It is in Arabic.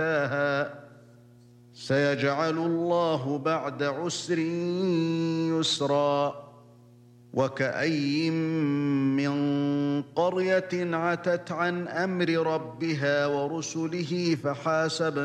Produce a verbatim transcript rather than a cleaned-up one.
سيجعل الله بعد عسر يسرا. وكأين من قرية عتت عن أمر ربها ورسله فحاسبناها